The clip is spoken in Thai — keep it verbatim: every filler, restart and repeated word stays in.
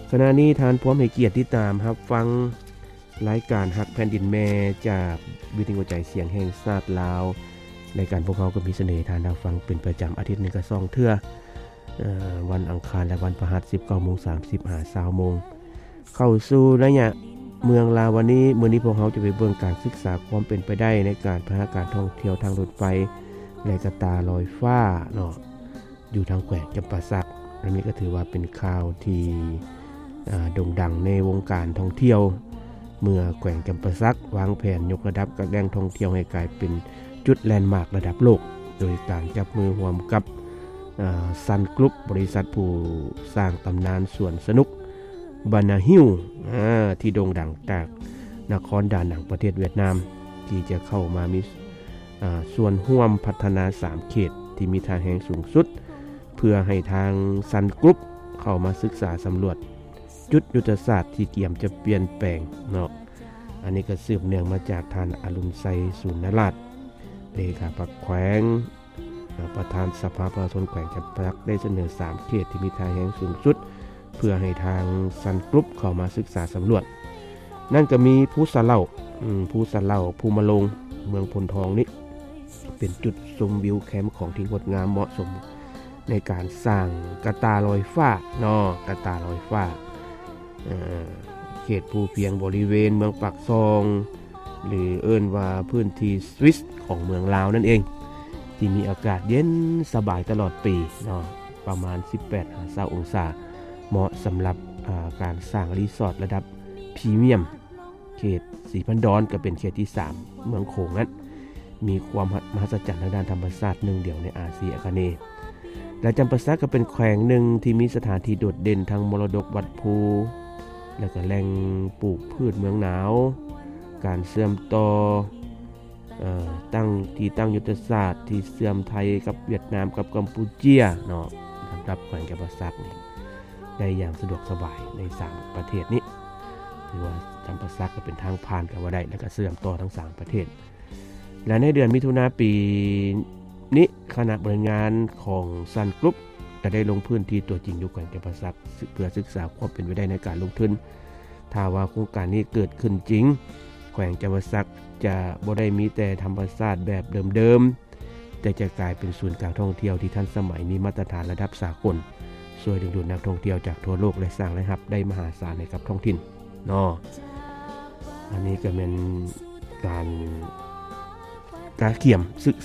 ขณะนี้ทานพร้อมให้เกียรติติดตามรับฟังรายการฮักแผ่นดินแม่จากวิทยุใจเสียงแห่งชาติลาวรายการพวกเขาก็มีเสนอทานรับฟังเป็นประจำอาทิตย์นึงก็สองเทื่อเอ่อวันอังคารและวันพฤหัส สิบเก้าโมงสามสิบ หา ยี่สิบโมงเข้าสู่ระยะเมืองลาววันนี้มื้อนี้พวกเขาจะไปเบิ่งการศึกษาความเป็นไปได้ในการพัฒนาการท่องเที่ยวทางรถไฟและกระตาลอยฟ้าเนาะอยู่ทางแขวงจำปาสักอันนี้ก็ถือว่าเป็นข่าวที่โด่งดังในวงการท่องเที่ยวเมื่อแขวงจำปาสักวางแผนยกระดับการแหล่งท่องเที่ยวให้กลายเป็นจุดแลนด์มาร์คระดับโลกโดยการจับมือร่วมกับซันกรุ๊ปบริษัทผู้สร้างตำนานสวนสนุกบานาฮิวที่โด่งดังจากนครดานังประเทศเวียดนามที่จะเข้ามามีส่วนร่วมพัฒนาสามเขตที่มีทางแห่งสูงสุดเพื่อให้ทางซันกรุ๊ปเข้ามาศึกษาสำรวจจุดยุทธศาสตร์ที่เกี่ยมจะเปลี่ยนแปลงเนาะอันนี้ก็สืบเนื่องมาจากท่านอรุณไซสุนราชเลขาปลักแขวงประธานสภาประชาชนแขวงจำปาสักได้เสนอสามเขตที่มีทางแห่งสูงสุดเพื่อให้ทางซันกรุ๊ปเข้ามาศึกษาสำรวจนั่นก็มีภูสะเหล่าภูสะเหล่าภูมะลงเมืองพลทองนี้เป็นจุดชมวิวแคมป์ของที่งดงามเหมาะสมในการสร้างกระตาลอยฟ้าเนาะกระตาลอยฟ้าเอ่อเขตภูเพียงบริเวณเมืองปากซองหรือเอิ้นว่าพื้นที่สวิสของเมืองลาวนั่นเองที่มีอากาศเย็นสบายตลอดปีเนาะประมาณ สิบแปดถึงยี่สิบ องศาเหมาะสำหรับการสร้างรีสอร์ทระดับพรีเมียมเขตสีพันดอนก็เป็นเขตที่สามเมืองโขงนั้นมีความมหัศจรรย์ทางด้านธรรมชาติหนึ่งเดียวในอาเซียอาคเนย์และจำปาสักก็เป็นแขวงหนึ่งที่มีสถานที่โดดเด่นทางมรดกวัดภูและก็แหล่งปลูกพืชเมืองหนาวการเชื่อมต่อเอ่อตั้งที่ตั้งยุทธศาสตร์ที่เชื่อมไทยกับเวียดนามกับกัมพูเชียเนาะสำหรับแขวงจำปาสักนี่ได้อย่างสะดวกสบายในสามประเทศนี้ถือว่าจำปาสักก็เป็นทางผ่านกันว่าได้และก็เชื่อมต่อทั้งสามประเทศและในเดือนมิถุนายนปีนี้คณะบริงานของซันกรุ๊ปจะได้ลงพื้นที่ตัวจริงอยู่แขวงจำปาสักเพื่อศึกษาความเป็นไปได้ในการลงทุนถ้าว่าโครงการนี้เกิดขึ้นจริงแขวงจำปาสักจะบ่ได้มีแต่ธรรมชาติแบบเดิมๆแต่จะกลายเป็นศูนย์กลางท่องเที่ยวที่ทันสมัยมีมาตรฐานระดับสากลช่วยดึงดูดนักท่องเที่ยวจากทั่วโลกและสร้างรายรับได้มหาศาลให้กับท้องถิ่นเนาะอันนี้ก็เป็นการการเขียมศึก